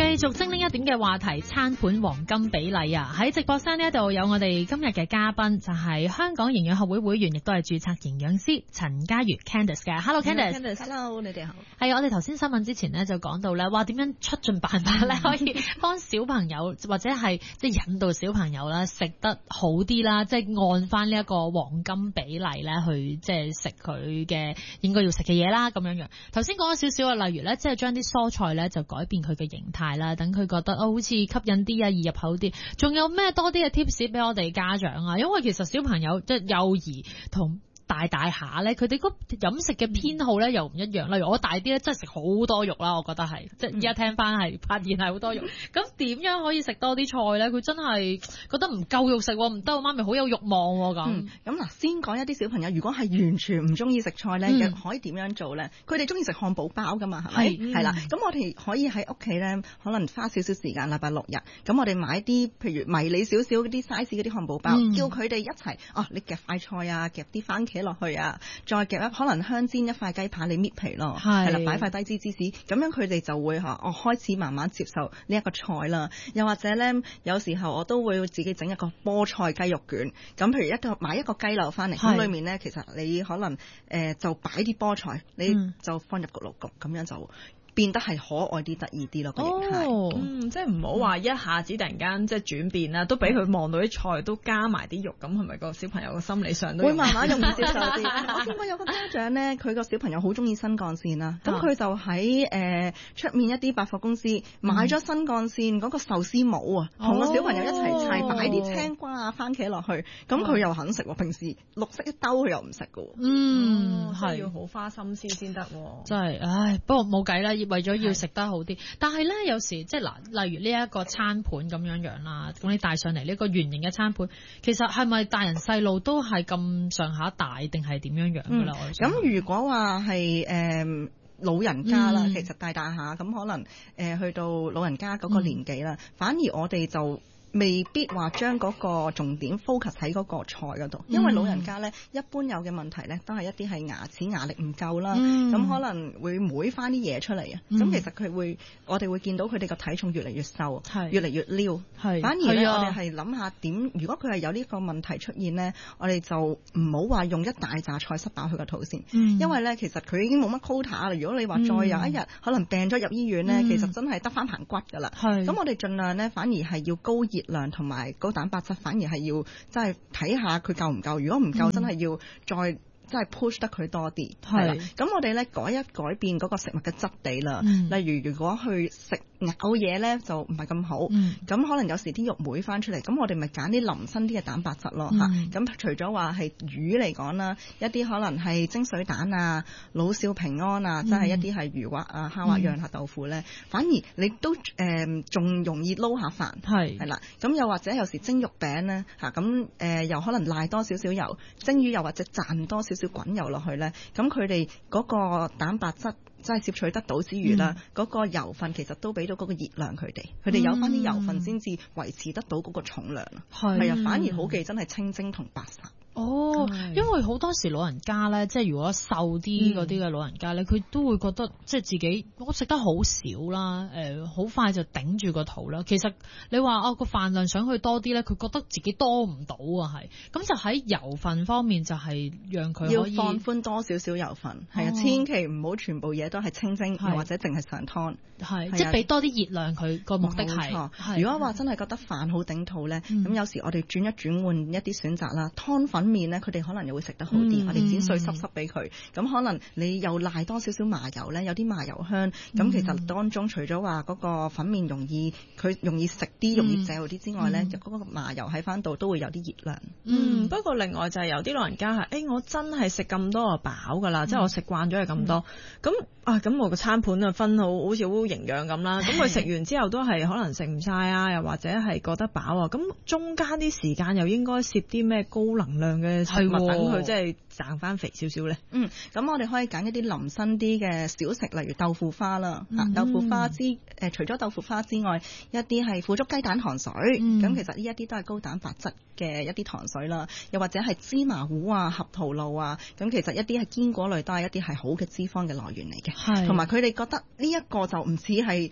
繼續精靈一點嘅話題，餐盤黃金比例啊！喺直播室呢一度有我哋今日嘅嘉賓，就係香港營養學會會員，亦都係註冊營養師陳嘉瑜 Candice 嘅。Hello Candice，Hello， 你哋好。 係我哋頭先新聞之前呢，就講到咧，話點樣出盡辦法咧，可以幫小朋友或者係即係引導小朋友啦，食得好啲啦，即係按翻呢一個黃金比例咧去即係食佢嘅應該要食嘅嘢啦，咁樣樣。頭先講咗少少啊，例如咧，即係將啲蔬菜咧就改變佢嘅形態啦，等佢覺得好似吸引啲啊，易入口啲。仲有咩多啲嘅 tips 俾我哋家長啊？因為其實小朋友即係幼兒同大下咧，佢哋嗰飲食嘅偏好咧又唔一樣。例如我大啲咧，真係食好多肉啦，我覺得係，即係依家聽翻係發現係好多肉。咁點樣可以食多啲菜咧？佢真係覺得唔夠肉食，唔得，我媽咪好有慾望咁。 咁嗱，先講一啲小朋友，如果係完全唔中意食菜咧，可以點樣做咧？佢哋中意食漢堡包噶嘛，係咪？係啦。咁我哋可以喺屋企咧，可能花少少時間，禮拜6日，咁我哋買啲譬如迷你少少嗰啲 size 嗰啲漢堡包，叫佢哋一齊你夾塊菜啊，夾啲番茄落去啊，再夾可能香煎一塊雞扒，你搣皮咯，係啦，擺塊低脂芝士，咁樣佢哋就會開始慢慢接受呢一個菜啦。又或者咧，有時候我都會自己整一個菠菜雞肉卷。咁譬如買一個雞柳翻嚟，咁裏面咧其實你可能就擺啲菠菜，你就放入焗爐焗，咁樣就變得係可愛啲、得意啲咯個形態。 即係唔好話一下子突然間即係轉變啦，都俾佢望到啲菜都加埋啲肉，咁係咪個小朋友嘅心理上都會慢慢容易接受啲？我見過有個家長咧，佢個小朋友好中意新幹線啦，咁佢就喺出面一啲百貨公司買咗新幹線嗰個壽司模啊，同個小朋友一齊砌，擺啲青瓜啊、番茄落去，咁佢又肯食喎。平時綠色一兜佢又唔食㗎喎。 係要好花心思先得。 真係，不過冇計啦。為咗要食得好啲，但係咧有時即係嗱，例如呢一個餐盤咁樣樣啦，咁你帶上嚟呢個圓形嘅餐盤，其實係咪大人細路都係咁上下大，定係點樣樣㗎啦？ 咁如果話係老人家啦，其實大下咁可能去到老人家嗰個年紀啦，反而我哋就未必話將嗰個重點 focus 喺嗰個菜嗰度，因為老人家咧一般有嘅問題咧，都係一啲係牙齒牙力唔夠啦，咁可能會搣翻啲嘢出嚟啊。咁其實我哋會見到佢哋個體重越嚟越瘦，越嚟越撩。反而咧，我哋係諗下點，如果佢係有呢個問題出現咧，我哋就唔好話用一大紮菜塞飽佢個肚先，因為咧其實佢已經冇乜 quota 啦。如果你話再有一日可能病咗入醫院咧，其實真係得翻棚骨㗎啦。咁我哋盡量咧，反而係要高熱量同埋高蛋白質，反而係要真係睇下佢夠唔夠。如果唔夠，真係要再真係 push 得佢多啲。係啦，咁我哋咧改變嗰個食物嘅質地啦。例如如果去食咬嘢咧就唔係咁好，咁可能有時啲肉妹翻出嚟，咁我哋咪揀啲腍身啲嘅蛋白質咯嚇。咁除咗話係魚嚟講啦，一啲可能係蒸水蛋啊、老少平安啊，即係一啲係魚滑啊、蝦滑釀下豆腐咧，反而你都仲容易撈下飯。係啦，咁又或者有時蒸肉餅咧嚇，咁又可能賴多少少油，蒸魚又或者賺多少少滾油落去咧，咁佢哋嗰個蛋白質即係攝取得到之餘啦，嗰個油分其實都俾到嗰個熱量佢哋有翻啲油分先至維持得到嗰個重量。係啊，反而好記真係清蒸同白烚。 因為好多時老人家咧，即係如果瘦啲嗰啲嘅老人家咧，佢都會覺得即係自己我食得好少啦，好快就頂住個肚啦。其實你話個飯量想去多啲咧，佢覺得自己多唔到啊，係咁就喺油分方面就係讓佢可以要放寬多少少油分，係啊，千祈唔好全部嘢都係清蒸，或者淨係上湯， 即係俾多啲熱量佢個目的係。 如果話真係覺得飯好頂肚咧，咁有時我哋轉換一啲選擇啦，湯粉麵咧，佢哋可能又會食得好啲。我哋剪碎濕俾佢，咁可能你又賴多少少麻油咧，有啲麻油香。咁其實當中除咗話嗰個粉麵容易食啲、容易嚼啲之外咧，嗰個麻油喺翻度都會有啲熱量。 不過另外就係有啲老人家係，我真係食咁多就飽㗎啦，即係我食慣咗係咁多。咁我個餐盤啊分好似好營養咁啦。咁佢食完之後都係可能食唔晒啊，又或者係覺得飽啊。咁中間啲時間又應該攝啲咩高能量嘅食物等佢即係賺翻肥少少咧。 咁我哋可以揀一啲腍身啲嘅小食，例如豆腐花啦。豆腐花除咗豆腐花之外，一啲係腐竹雞蛋糖水。咁其實呢一啲都係高蛋白質嘅一啲糖水啦。又或者係芝麻糊啊、合桃露啊。咁其實一啲係堅果類都係一啲係好嘅脂肪嘅來源嚟嘅。同埋佢哋覺得呢一個就唔似係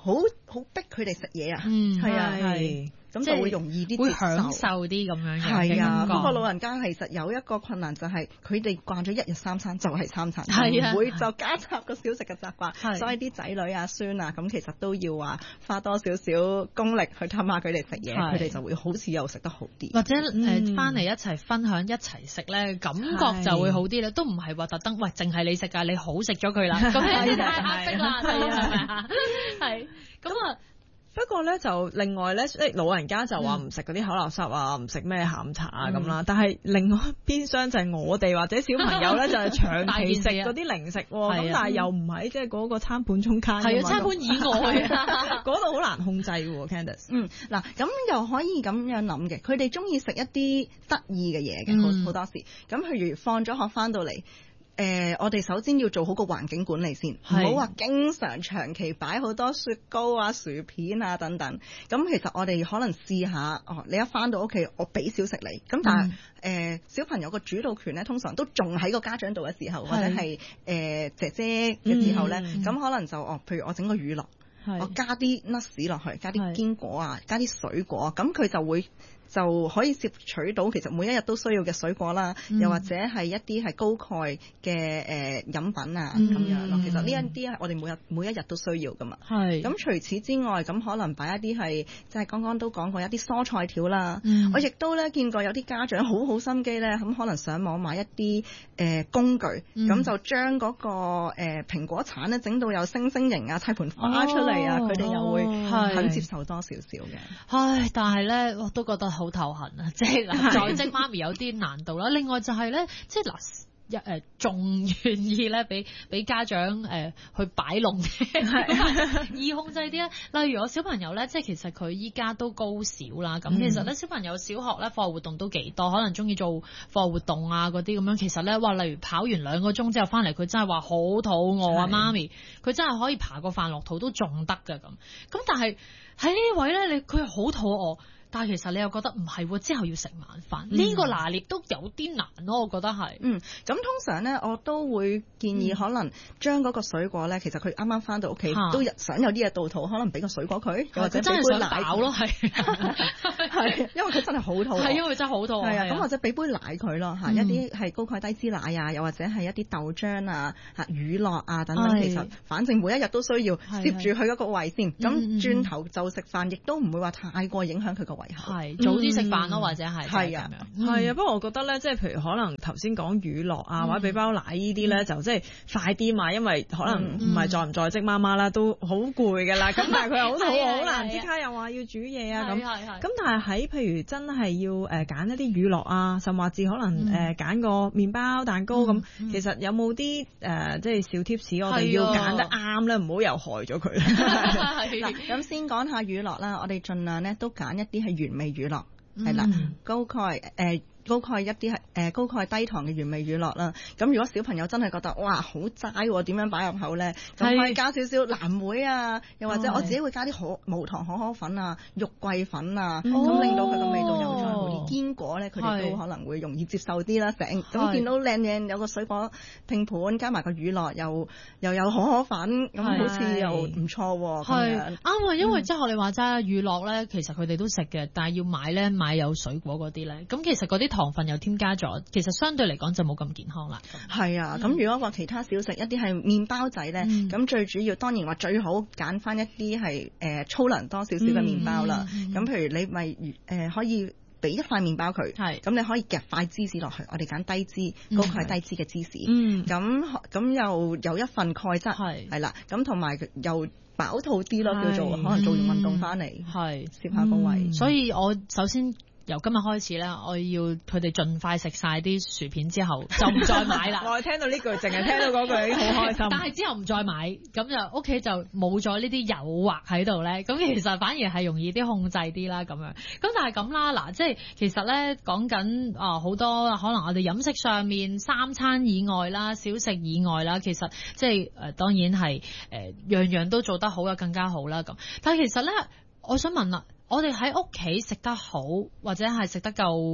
好逼佢哋食嘢啊，係啊係。咁就會容易啲會享受啲咁樣嘅係啊， 感覺。 不過老人家其實有一個困難就係佢哋慣咗一日三餐就係三餐，唔會就加插個小食嘅習慣，所以啲仔女啊孫啊咁其實都要話花多少少功力去氹下佢哋食嘢，佢哋就會好似又食得好啲。 或者翻嚟一齊分享一齊食咧，感覺就會好啲咧，都唔係話特登喂淨係你食㗎，你好食咗佢啦，咁你太壓迫啦，係啊，係咁啊。 不過咧就另外咧，老人家就話唔食嗰啲口垃圾啊，唔食咩下午茶啊咁啦。但係另外邊廂就係我哋或者小朋友咧，就係長期食嗰啲零食喎。咁但係又唔喺即係嗰個餐盤中間。 係啊，餐盤以外啊， 嗰度好難控制喎 Candice。 嗱咁又可以咁樣諗嘅，佢哋中意食一啲得意嘅嘢嘅，好多時。咁譬如放咗學翻到嚟。我哋首先要做好個環境管理先，唔好話經常長期擺好多雪糕啊、薯片啊等等。咁其實我哋可能試下，你一返到屋企，我俾少食你。咁但係小朋友個主導權咧，通常都仲喺個家長度嘅時候，或者係姐姐嘅時候咧，咁可能就譬如我整個乳酪，我加啲 nuts 落去，加啲堅果啊，加啲水果，咁佢就可以攝取到其實每一日都需要嘅水果啦，又或者係一啲係高鈣嘅飲品啊咁樣咯。其實呢一啲係我哋每一日都需要噶嘛。係。咁除此之外，咁可能擺一啲係即係剛剛都講過一啲蔬菜條啦。我亦都咧見過有啲家長好心機咧，咁可能上網買一啲工具，咁就將嗰個蘋果橙咧整到有星星形啊，砌盤花出嚟啊，佢哋又會肯接受多少少嘅。 唉，但係咧我都覺得好頭痕啊！即係在職媽咪有啲難度啦。另外就係咧，即係嗱仲願意咧俾家長去擺弄嘅，易控制啲咧。例如我小朋友咧，即係其實佢依家都高小啦。咁其實咧小朋友小學咧課外活動都幾多，可能中意做課外活動啊嗰啲咁樣。其實咧例如跑完2個鐘之後翻嚟，佢真係話好肚餓啊，媽咪，佢真係可以爬個飯落肚都仲得㗎咁。咁但係喺呢位咧，佢好肚餓。但係其實你又覺得唔係喎，之後要食晚飯，呢個拿捏都有啲難咯，我覺得係。 咁通常咧，我都會建議可能將嗰個水果咧，其實佢啱啱翻到屋企都想有啲嘢到肚，可能俾個水果佢，或者俾杯奶咯，係因為佢真係好肚餓， 係因為真係好肚餓， 係啊，咁或者俾杯奶佢咯嚇，一啲係高鈣低脂奶啊，又或者係一啲豆漿啊、乳酪啊等等，其實反正每一日都需要攝住佢嗰個胃先，咁轉頭就食飯，亦都唔會話太過影響佢個胃。 係早啲食飯咯，或者係係啊， 係啊。不過我覺得咧，即係譬如可能頭先講乳酪啊，或者俾包奶呢啲咧，就即係快啲嘛，因為可能唔係在唔在職媽媽啦，都好攰㗎啦。咁但係佢又好肚餓，好難即刻又話要煮嘢啊咁。咁但係喺譬如真係要揀一啲乳酪啊，甚至可能揀個麵包蛋糕咁，其實有冇啲即係小 tips 我哋要揀得啱咧，唔好又害咗佢。 咁先講下乳酪啦，我哋盡量咧都揀一啲係原味乳酪，係啦，高鈣一啲係高鈣低糖嘅原味乳酪啦。咁如果小朋友真係覺得哇好齋喎，點樣擺入口咧？咁可以加少少藍莓啊，又或者我自己會加啲無糖可可粉啊、肉桂粉啊，咁令到佢個味道又再好啲。堅果咧，佢哋都可能會容易接受啲啦。咁見到靚有個水果拼盤，加埋個乳酪，又有可可粉，咁好似又唔錯喎。 係啱啊，因為即係學你話齋，乳酪咧其實佢哋都食嘅，但係要買有水果嗰啲咧，咁其實嗰啲糖分又添加咗，其實相對嚟講就冇咁健康啦。 係啊，咁如果話其他小食一啲係麵包仔咧，咁最主要當然話最好揀翻一啲係粗糧多少少嘅麵包啦。咁譬如你咪可以俾一塊麵包佢，咁你可以夾塊芝士落去，我哋揀低脂、高鈣低脂嘅芝士。咁又有一份鈣質，係啦，咁同埋又飽肚啲咯，叫做可能做完運動翻嚟，攝下個胃。 所以我首先由今日開始咧，我要佢哋盡快食晒啲薯片之後，就唔再買啦。 我聽到呢句，淨係聽到嗰句已經好開心。 但係之後唔再買，咁就屋企就冇咗呢啲誘惑喺度咧。咁其實反而係容易啲控制啲啦，咁樣。咁但係咁啦，嗱，即係其實咧講緊好多可能我哋飲食上面3餐以外啦、小食以外啦，其實即係當然係樣樣都做得好嘅更加好啦。咁但係其實咧，我想問啦。我哋喺屋企食得好，或者係食得夠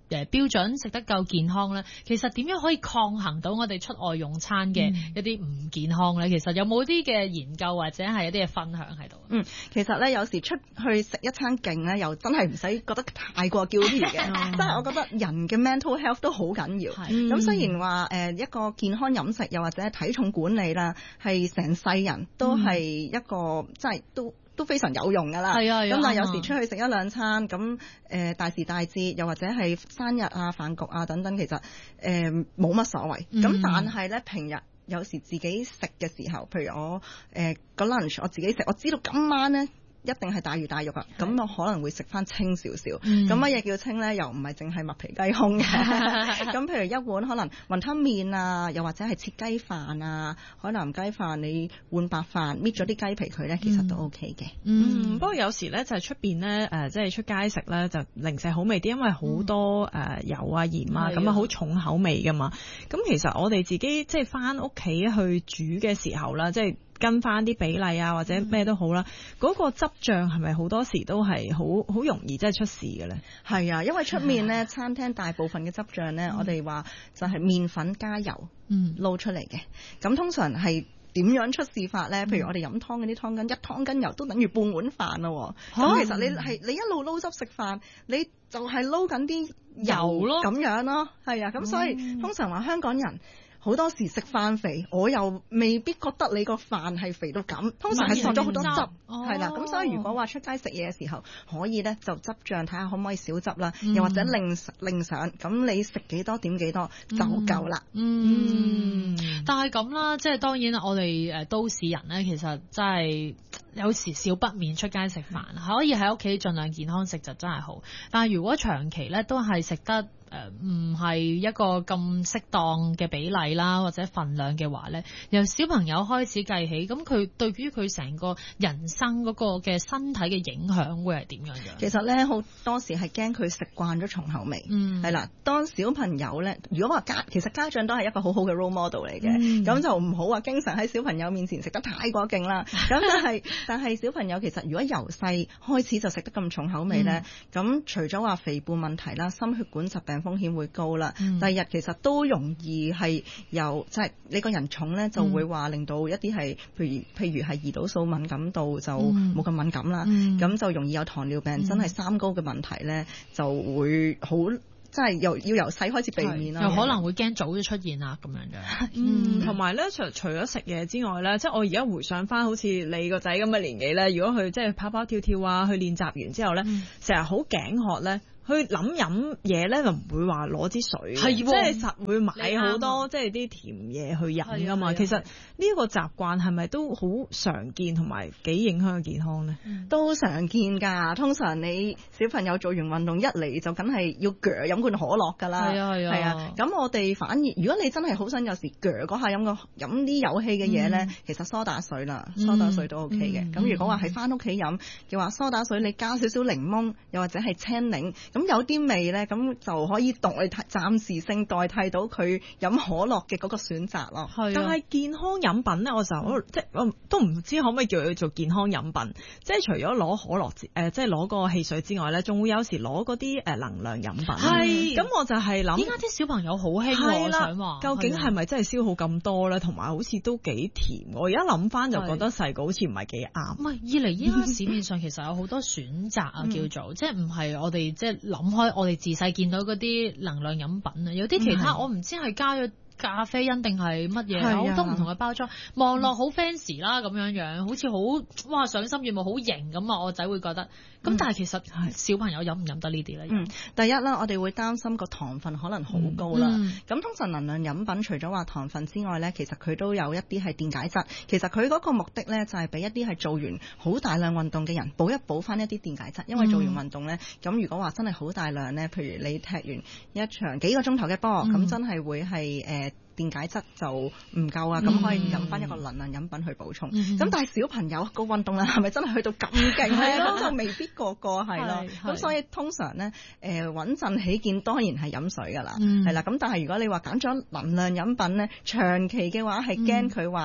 標準，食得夠健康咧，其實點樣可以抗衡到我哋出外用餐嘅一啲唔健康咧？其實有冇啲嘅研究或者係一啲嘅分享喺度？ 其實咧有時出去食一餐勁咧，又真係唔使覺得太過 guilty 嘅，即係我覺得人嘅 mental health 都好緊要。咁雖然話一個健康飲食又或者體重管理啦，係成世人都係一個即係都非常有用㗎啦。咁但係有時出去食一兩餐，咁大時大節又或者係生日啊、飯局啊等等，其實冇乜所謂。咁但係咧平日有時自己食嘅時候，譬如我個 lunch 我自己食，我知道今晚咧一定係大魚大肉啊，咁我可能會食翻清少少。咁乜嘢叫清咧？又唔係淨係麥皮雞胸嘅。咁譬如一碗可能雲吞麵啊，又或者係切雞飯啊、海南雞飯，你換白飯搣咗啲雞皮佢咧，其實都 OK 嘅。 不過有時咧就係出邊咧即係出街食咧就零舍好味啲，因為好多油啊鹽啊咁啊好重口味噶嘛。咁其實我哋自己即係翻屋企去煮嘅時候啦，即係跟翻啲比例啊，或者咩都好啦，嗰個汁醬係咪好多時都係好容易即係出事嘅咧？ 係啊，因為出面咧餐廳大部分嘅汁醬咧，我哋話就係麵粉加油撈出嚟嘅。咁通常係點樣出事法咧？譬如我哋飲湯嗰啲湯羹，一湯羹油都等於半碗飯咯。咁其實你一路撈汁食飯，你就係撈緊啲油咯，咁樣咯。係啊，咁所以通常話香港人好多時食飯肥，我又未必覺得你個飯係肥到咁，通常係索咗好多汁，係啦。咁所以如果話出街食嘢嘅時候，可以咧就汁醬睇下可唔可以少汁啦，又或者另上，咁你食幾多點幾多就夠啦。 但係咁啦，即係當然我哋都市人咧，其實真係有時少不免出街食飯，可以喺屋企盡量健康食就真係好。但係如果長期咧都係食得唔係一個咁適當嘅比例啦，或者份量嘅話咧，由小朋友開始計起，咁佢對於佢成個人生嗰個嘅身體嘅影響會係點樣樣？ 其實咧好多時係驚佢食慣咗重口味，係啦。當小朋友咧，如果話其實家長都係一個好好嘅 role model 嚟嘅，咁就唔好話經常喺小朋友面前食得太過勁啦。咁但係小朋友其實如果由細開始就食得咁重口味咧，咁除咗話肥胖問題啦，心血管疾病風險會高啦。第二日其實都容易係由即係你個人重咧，就會話令到一啲係譬如係胰島素敏感度就冇咁敏感啦，咁就容易有糖尿病，真係三高嘅問題咧就會好。即係要由細開始避免啦， 又可能會驚早啲出現啊咁樣嘅。 同埋咧，除咗食嘢之外咧，即係我而家回想翻，好似你個仔咁嘅年紀咧，如果佢即係跑跑跳跳啊，去練習完之後咧，成日好頸渴咧。佢諗飲嘢咧就唔會話攞支水，即係實會買好多即係啲甜嘢去飲噶嘛。其實呢個習慣係咪都好常見同埋幾影響健康咧？ 都常見㗎。通常你小朋友做完運動一嚟就梗係要飲罐可樂㗎啦。係啊。咁我哋反而如果你真係好想有時嗰下飲啲有氣嘅嘢咧，其實蘇打水啦，蘇打水都 OK 嘅。咁如果話係翻屋企飲嘅話，蘇打水你加少少檸檬，又或者係青檸。咁有啲味咧，咁就可以暫時性代替到佢飲可樂嘅嗰個選擇咯。 但係健康飲品咧，我都唔知可唔可以叫佢做健康飲品。即係除咗攞可樂即係攞個汽水之外咧，仲會有時攞嗰啲能量飲品。咁我就係諗， 點解啲小朋友好興？我想話， 究竟係咪真係消耗咁多咧？同埋好似都幾甜。我而家諗翻就覺得細個好似唔係幾啱。 唔係，二嚟依家市面上其實有好多選擇啊，叫做即係唔係我哋即係諗開。我哋自細見到嗰啲能量飲品啊，有啲其他我唔知係加咗咖啡因定係乜嘢，好多唔同嘅包裝，望落好 fancy 啦咁樣，好似好哇賞心悅目，好型咁啊！我仔會覺得。咁但係其實小朋友飲唔飲得呢啲咧？ 第一啦，我哋會擔心個糖分可能好高啦。咁通常能量飲品除咗話糖分之外咧，其實佢都有一啲係電解質。其實佢嗰個目的咧就係俾一啲係做完好大量運動嘅人補翻一啲電解質。因為做完運動咧，咁如果話真係好大量咧，譬如你踢完一場幾個鐘頭嘅波，咁真係會係電解質就唔夠啊，咁可以飲翻一個能量飲品去補充。咁但係小朋友個運動量係咪真係去到咁勁咧？咁就未必個係咯。咁所以通常咧，穩陣起見當然係飲水㗎啦，係啦。咁但係如果你話揀咗能量飲品咧，長期嘅話係驚佢話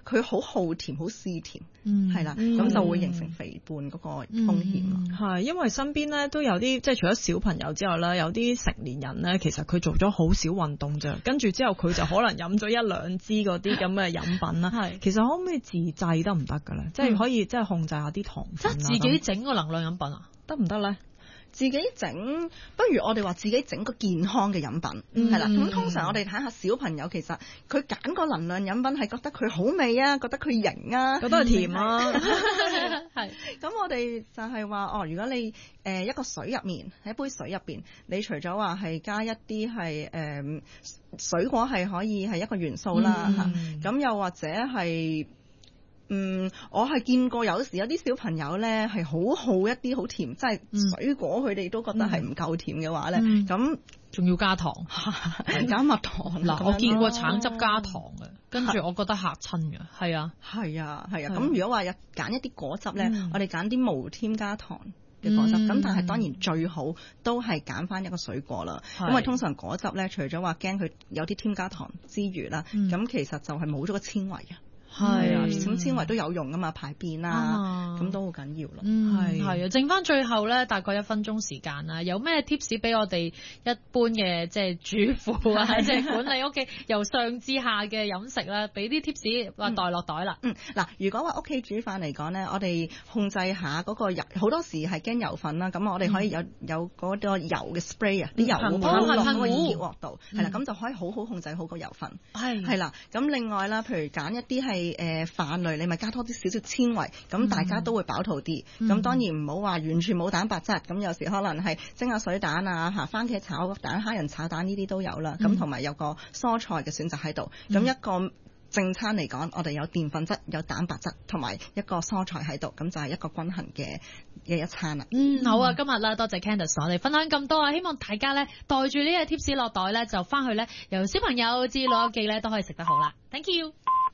佢好好甜，好嗜甜，係啦， 嗯咁就會形成肥胖嗰個風險咯。 係，因為身邊咧都有啲，即係除咗小朋友之外啦，有啲成年人咧，其實佢做咗好少運動啫，跟住之後佢就可能飲咗1、2支嗰啲咁嘅飲品啦。 係， 其實可唔可以自製得唔得㗎咧？即係可以即係控制下啲糖分啊。 即係自己整個能量飲品啊？ 得唔得咧？ 自己整，不如我哋話自己整個健康嘅飲品，係啦。咁通常我哋睇下小朋友，其實佢揀個能量飲品係覺得佢好味啊，覺得佢型啊， 覺得係甜啊。 係。 咁我哋就係話，哦，如果你一個水入面，喺一杯水入邊，你除咗話係加一啲係水果係可以係一個元素啦嚇，咁又或者係。我係見過有時有啲小朋友咧係好好一啲好甜，即係水果佢哋都覺得係唔夠甜嘅話咧，咁仲要加糖， 加蜜糖。 嗱，我見過橙汁加糖嘅，跟住我覺得嚇親嘅，係啊， 係啊，係啊。咁如果話揀一啲果汁咧，我哋揀啲無添加糖嘅果汁，咁但係當然最好都係揀翻一個水果啦，因為通常果汁咧，除咗話驚佢有啲添加糖之餘啦，咁其實就係冇咗個纖維啊。係啊，咁纖維都有用噶嘛，排便啦，咁都好緊要咯。 係啊，剩翻最後咧，大概1分鐘時間啦。有咩 tips 俾我哋一般嘅即係主婦啊，即係管理屋企由上至下嘅飲食啦，俾啲 tips 話袋落袋啦。 嗱，如果話屋企煮飯嚟講咧，我哋控制下嗰個油，好多時係驚油份啦。咁我哋可以有嗰個油嘅 spray 啊，啲油會噴落嗰個熱鑊度，係啦，咁就可以好好控制好個油份。係啦，咁另外啦，譬如揀一啲係飯類，你咪加多啲少少纖維，咁大家都會飽肚啲。咁當然唔好話完全冇蛋白質，咁有時可能係蒸下水蛋啊、番茄炒蛋、蝦仁炒蛋呢啲都有啦。咁同埋有個蔬菜嘅選擇喺度。咁一個正餐嚟講，我哋有澱粉質、有蛋白質同埋一個蔬菜喺度，咁就係一個均衡嘅一餐啦。 好啊，今日啦，多謝 Candice 我哋分享咁多啊，希望大家咧袋住呢個 tips 落袋咧，就翻去咧由小朋友至老友記咧都可以食得好啦。Thank you。